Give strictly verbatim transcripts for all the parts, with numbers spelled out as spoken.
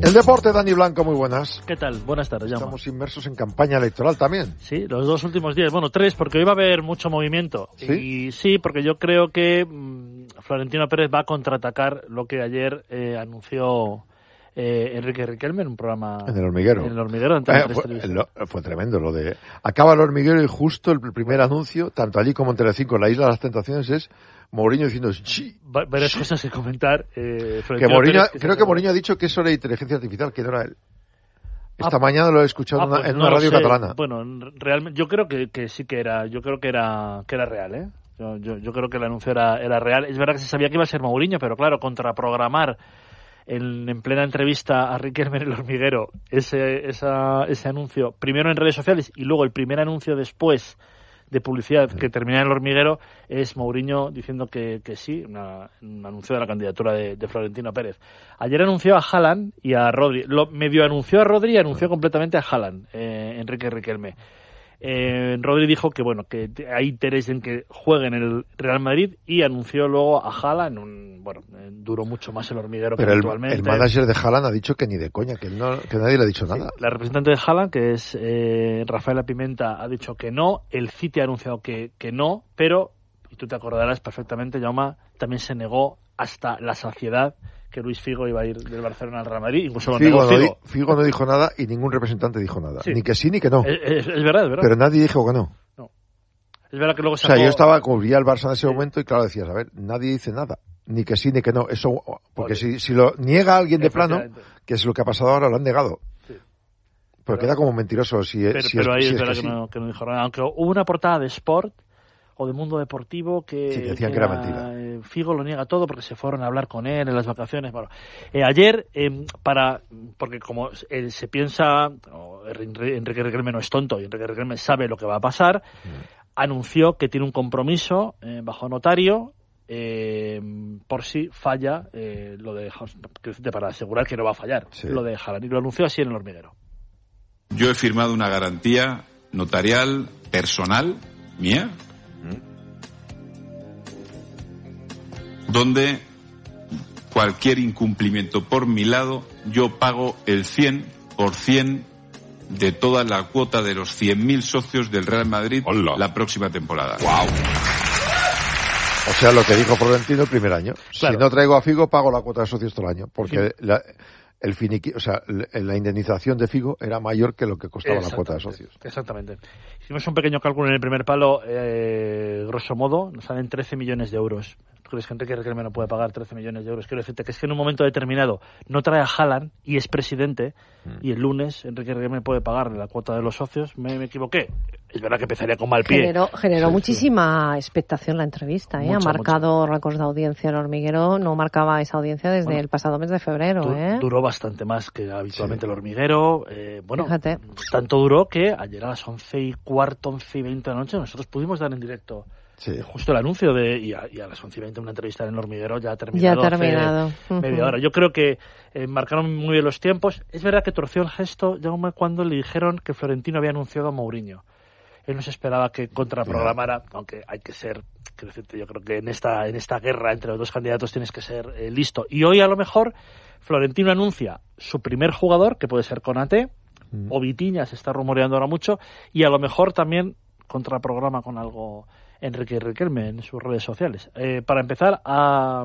El deporte, Dani Blanco, muy buenas. ¿Qué tal? Buenas tardes, Jaume. Estamos inmersos en campaña electoral también. Sí, los dos últimos días. Bueno, tres, porque hoy va a haber mucho movimiento. ¿Sí? Y sí, porque yo creo que mmm, Florentino Pérez va a contraatacar lo que ayer eh, anunció eh, Enrique Riquelme en un programa... En El Hormiguero. En El Hormiguero. En eh, fue, lo, fue tremendo lo de... Acaba El Hormiguero y justo el primer anuncio, tanto allí como en Telecinco, en la Isla de las Tentaciones, es Mourinho diciendo... Va, varias cosas que comentar. Eh, que Mourinho, Pérez, que creo que Mourinho ha dicho que eso era inteligencia artificial, que no era él. Esta ah, mañana lo he escuchado ah, en una, pues en no una radio sé. catalana. Bueno, realmente yo creo que, que sí que era, yo creo que era, que era real, ¿eh? Yo, yo, yo creo que el anuncio era, era real. Es verdad que se sabía que iba a ser Mourinho, pero claro, contraprogramar en, en plena entrevista a Riquelme en El Hormiguero ese, esa, ese anuncio, primero en redes sociales y luego el primer anuncio después de publicidad que termina en El Hormiguero, es Mourinho diciendo que, que sí, una, un anuncio de la candidatura de, de Florentino Pérez. Ayer anunció a Haaland y a Rodri. Lo medio anunció a Rodri y anunció completamente a Haaland, eh, Enrique Riquelme. Eh, Rodri dijo que bueno que hay interés en que juegue en el Real Madrid y anunció luego a Haaland. Un, bueno, eh, duró mucho más El Hormiguero pero que el, actualmente. el manager de Haaland ha dicho que ni de coña, que, él no, que nadie le ha dicho sí, nada. La representante de Haaland, que es eh, Rafaela Pimenta, ha dicho que no. El City ha anunciado que, que no, pero, y tú te acordarás perfectamente, Jaume, también se negó hasta la saciedad que Luis Figo iba a ir del Barcelona al Real Madrid, incluso lo Figo, negó Figo. No di, Figo no dijo nada y ningún representante dijo nada. Sí. Ni que sí ni que no. Es, es, es verdad, es verdad. Pero nadie dijo que no. No. Es verdad que luego sacó... O sea, yo estaba, cubría el Barça en ese sí. momento y claro, decías, a ver, nadie dice nada. Ni que sí ni que no. Eso, porque si, si lo niega alguien de plano, que es lo que ha pasado ahora, lo han negado. Sí. Pero, pero queda como mentiroso si, pero, si pero es, ahí si es es verdad que, que, sí. no, que no dijo nada. Aunque hubo una portada de Sport o de Mundo Deportivo que, sí, que decían que que era, era mentira. Eh, Figo lo niega todo porque se fueron a hablar con él en las vacaciones. Bueno, eh, ayer, eh, para porque como eh, se piensa, oh, Enrique Riquelme no es tonto y Enrique Riquelme sabe lo que va a pasar, mm. anunció que tiene un compromiso eh, bajo notario eh, por si falla eh, lo de para asegurar que no va a fallar sí. lo de Haaland, y lo anunció así en El Hormiguero. Yo he firmado una garantía notarial personal mía, donde cualquier incumplimiento por mi lado, yo pago el cien por ciento de toda la cuota de los cien mil socios del Real Madrid Hola. la próxima temporada. ¡Wow! O sea, lo que dijo Florentino el primer año. Claro. Si no traigo a Figo, pago la cuota de socios todo el año. Porque sí. la, el finiqui, o sea, la indemnización de Figo era mayor que lo que costaba la cuota de socios. Exactamente. Hicimos un pequeño cálculo en el primer palo, eh, grosso modo, nos salen trece millones de euros. ¿Tú crees que Enrique Riquelme no puede pagar trece millones de euros? Quiero decirte que es que en un momento determinado no trae a Haaland y es presidente, mm. y el lunes Enrique Riquelme puede pagar la cuota de los socios. ¿Me, me equivoqué? Es verdad que empezaría con mal pie. Generó, generó sí, muchísima sí. expectación la entrevista, ¿eh? Mucha, ha marcado mucha. récords de audiencia. El Hormiguero no marcaba esa audiencia desde bueno, el pasado mes de febrero. Du- ¿eh? Duró bastante más que habitualmente sí. El Hormiguero. Eh, bueno, Fíjate. Tanto duró que ayer a las once y cuarto, once y veinte de la noche, nosotros pudimos dar en directo sí. justo el anuncio de y a, y a las once y veinte una entrevista en El Hormiguero ya ha terminado. Ya ha terminado. Uh-huh. Media hora. Yo creo que eh, marcaron muy bien los tiempos. Es verdad que torció el gesto, Jaume, cuando le dijeron que Florentino había anunciado a Mourinho. Él no se esperaba que contraprogramara, aunque hay que ser, quiero decirte, yo creo que en esta en esta guerra entre los dos candidatos tienes que ser eh, listo. Y hoy a lo mejor Florentino anuncia su primer jugador, que puede ser Konaté, mm. o Vitinha, se está rumoreando ahora mucho, y a lo mejor también contraprograma con algo Enrique Riquelme en sus redes sociales. Eh, para empezar, ha,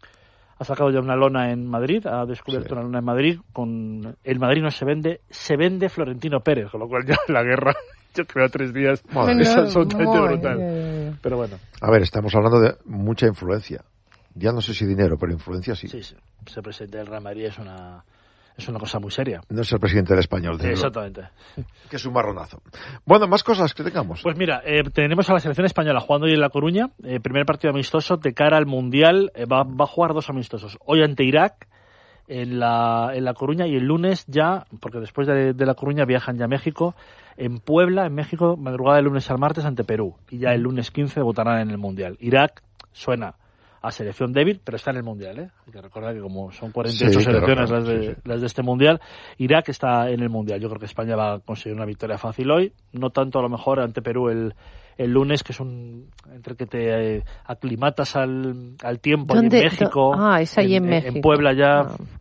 ha sacado ya una lona en Madrid, ha descubierto sí. una lona en Madrid, con el Madrid no se vende, se vende Florentino Pérez, con lo cual ya la guerra... Yo creo tres días bueno, es absolutamente muy, brutal. Eh, pero bueno. A ver, estamos hablando de mucha influencia. Ya no sé si dinero, pero influencia sí. Sí, sí. Ser presidente del Real Madrid es una es una cosa muy seria. No es el presidente del Español. Sí, exactamente. Que es un marronazo. Bueno, más cosas que tengamos. Pues mira, eh, tenemos a la selección española jugando hoy en La Coruña. Eh, primer partido amistoso de cara al Mundial. Eh, va, va a jugar dos amistosos. Hoy ante Irak. En la, en La Coruña y el lunes ya, porque después de, de La Coruña viajan ya a México, en Puebla, en México, madrugada del lunes al martes ante Perú, y ya el lunes quince votarán en el Mundial. Irak suena a selección débil, pero está en el Mundial, ¿eh? Hay que recordar que como son cuarenta y ocho sí, selecciones claro, las, de, sí, sí. las de este Mundial, Irak está en el Mundial. Yo creo que España va a conseguir una victoria fácil hoy, no tanto a lo mejor ante Perú el el lunes, que es un entre que te eh, aclimatas al, al tiempo allí en México. Ah, es allí en, en México. En Puebla ya... Ah.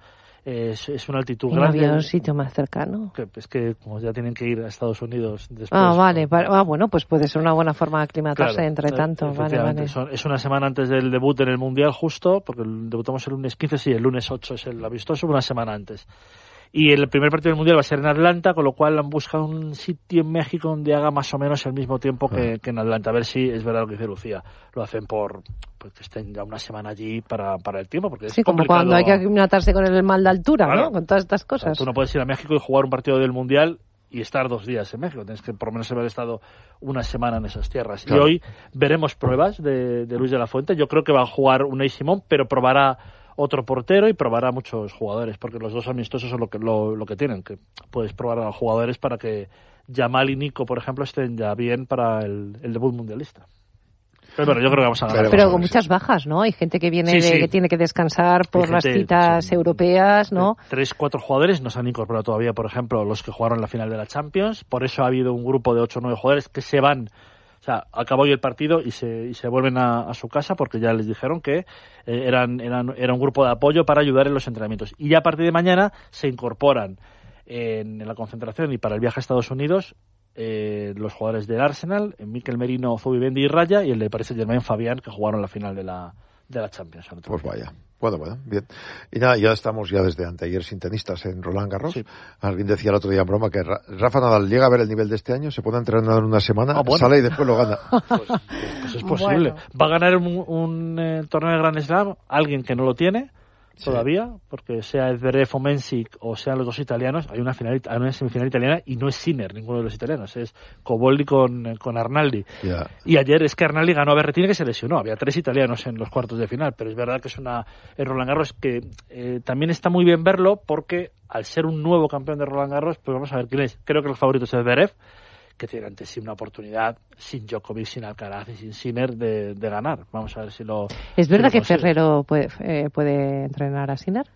Es, es una altitud ¿Y grande. ¿No había un sitio más cercano? Que, es que como ya tienen que ir a Estados Unidos después. Ah, vale. Pues, ah, bueno, pues puede ser una buena forma de aclimatarse claro, entre tanto. Vale, vale. Son, es una semana antes del debut en el Mundial justo, porque debutamos el lunes quince, sí, el lunes ocho es el amistoso, una semana antes. Y el primer partido del Mundial va a ser en Atlanta, con lo cual han buscado un sitio en México donde haga más o menos el mismo tiempo que, que en Atlanta. A ver si es verdad lo que dice Lucía. Lo hacen por pues que estén ya una semana allí para, para el tiempo. Porque sí, es como cuando hay que aclimatarse con el mal de altura, claro, ¿no? Con todas estas cosas. O sea, tú no puedes ir a México y jugar un partido del Mundial y estar dos días en México. Tienes que por lo menos haber estado una semana en esas tierras. Claro. Y hoy veremos pruebas de, de Luis de la Fuente. Yo creo que va a jugar Unai Simón, pero probará otro portero y probará a muchos jugadores, porque los dos amistosos son lo que lo, lo que tienen, que puedes probar a los jugadores para que Yamal y Nico, por ejemplo, estén ya bien para el, el debut mundialista. Pero bueno, yo creo que vamos a ganar. Pero con muchas bajas, ¿no? Hay gente que viene, sí, de, sí. que tiene que descansar por gente, las citas sí, europeas, ¿no? Tres, cuatro jugadores no se han incorporado todavía, por ejemplo, los que jugaron la final de la Champions. Por eso ha habido un grupo de ocho o nueve jugadores que se van. O sea, acabó hoy el partido y se, y se vuelven a, a su casa porque ya les dijeron que eh, eran, eran, era un grupo de apoyo para ayudar en los entrenamientos. Y ya a partir de mañana se incorporan en, en la concentración y para el viaje a Estados Unidos eh, los jugadores del Arsenal, Mikel Merino, Zubimendi y Raya, y el de Paris Saint-Germain, Fabián, que jugaron la final de la, de la Champions. Pues vaya. Bueno, bueno, bien. Y nada, ya estamos ya desde anteayer sin tenistas en Roland Garros. Sí. Alguien decía el otro día en broma que Rafa Nadal llega a ver el nivel de este año, se pone a entrenar en una semana, ah, bueno. sale y después lo gana. Pues, pues, pues es posible. Bueno. Va a ganar un, un eh, torneo de Grand Slam alguien que no lo tiene sí. todavía, porque sea Zverev o Mensik o sean los dos italianos, hay una, final, hay una semifinal italiana y no es Sinner, ninguno de los italianos, es Cobolli con, con Arnaldi. Yeah. Y ayer es que Arnaldi ganó a Berrettini, que se lesionó, había tres italianos en los cuartos de final, pero es verdad que es una en Roland Garros que eh, también está muy bien verlo, porque al ser un nuevo campeón de Roland Garros, pues vamos a ver quién es. Creo que el favorito es Zverev, que tiene ante sí una oportunidad sin Djokovic, sin Alcaraz y sin Sinner de, de ganar. Vamos a ver si lo... ¿Es verdad si lo que Ferrero puede, eh, puede entrenar a Sinner?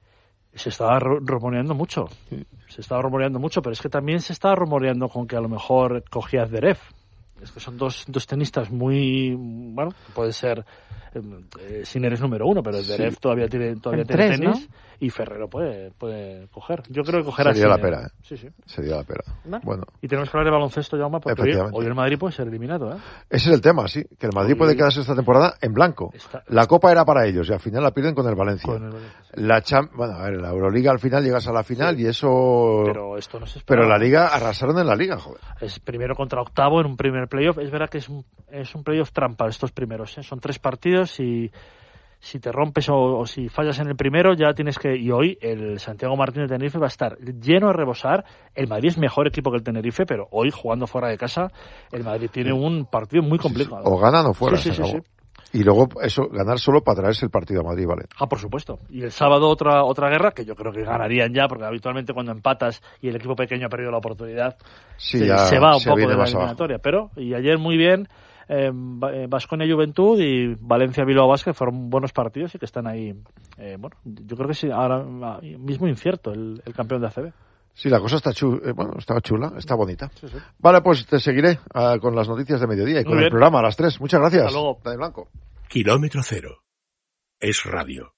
Se estaba rumoreando mucho, se estaba rumoreando mucho, pero es que también se estaba rumoreando con que a lo mejor cogía a Zverev. Es que son dos, dos tenistas muy... Bueno, puede ser... Eh, Sinner es número uno, pero Zverev sí. todavía tiene todavía tiene tres, tenis, ¿no? Y Ferrero puede puede coger. Yo creo que cogerá Sería Sinner. la pera, ¿eh? Sí, sí. Sería la pera. ¿No? Bueno. Y tenemos que hablar de baloncesto, Jaume, porque hoy, hoy el Madrid puede ser eliminado, ¿eh? Ese es el tema, sí. Que el Madrid hoy puede quedarse esta temporada en blanco. Está, la está. Copa era para ellos y al final la pierden con el Valencia. Con el Valencia sí. La Cham... Bueno, a ver, la Euroliga al final llegas a la final sí. y eso... Pero esto no se espera. Pero la Liga arrasaron en la Liga, joder. Es primero contra octavo en un primer playoff. Es verdad que es un, es un playoff trampa estos primeros, ¿eh? Son tres partidos y... Si te rompes o, o si fallas en el primero, ya tienes que... Y hoy el Santiago Martínez de Tenerife va a estar lleno a rebosar. El Madrid es mejor equipo que el Tenerife, pero hoy, jugando fuera de casa, el Madrid tiene un partido muy complicado. Sí, sí. O ganan o fuera. Sí, sí, sí, sí. Y luego, eso, ganar solo para traerse el partido a Madrid, ¿vale? Ah, por supuesto. Y el sábado otra otra guerra, que yo creo que ganarían ya, porque habitualmente cuando empatas y el equipo pequeño ha perdido la oportunidad, sí, se, ya se va un se poco de la abajo. eliminatoria. Pero, y ayer muy bien... Baskonia eh, Juventud y Valencia Bilbao Basket fueron buenos partidos y que están ahí. Eh, bueno, yo creo que sí, ahora mismo incierto el, el campeón de A C B. Sí, la cosa está chula, eh, bueno, está chula, está bonita. Sí, sí. Vale, pues te seguiré uh, con las noticias de mediodía y Muy con bien. El programa a las tres. Muchas gracias. Hasta luego. De Blanco. Kilómetro cero. Es radio.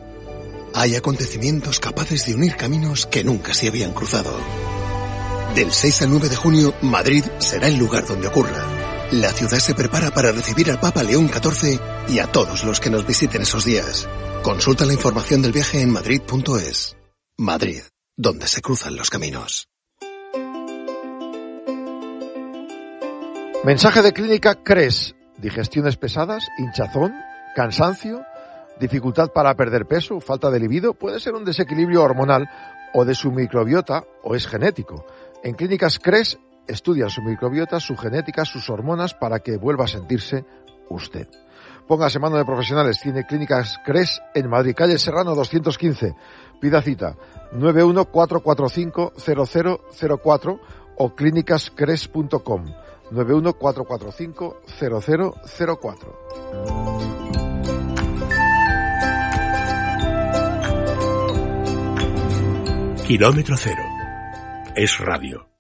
Hay acontecimientos capaces de unir caminos que nunca se habían cruzado. Del seis al nueve de junio, Madrid será el lugar donde ocurra. La ciudad se prepara para recibir al Papa León catorce y a todos los que nos visiten esos días. Consulta la información del viaje en madrid punto es. Madrid, donde se cruzan los caminos. Mensaje de clínica CRES. Digestiones pesadas, hinchazón, cansancio, dificultad para perder peso, falta de libido. Puede ser un desequilibrio hormonal o de su microbiota o es genético. En Clínicas CRES estudian su microbiota, su genética, sus hormonas para que vuelva a sentirse usted. Póngase mano de profesionales. Tiene Clínicas CRES en Madrid, calle Serrano doscientos quince. Pida cita nueve uno cuatro cuatro cinco cero cero cero cuatro o clínicas cres punto com. nueve uno cuatro cuatro cinco cero cero cero cuatro. Kilómetro cero. Es radio.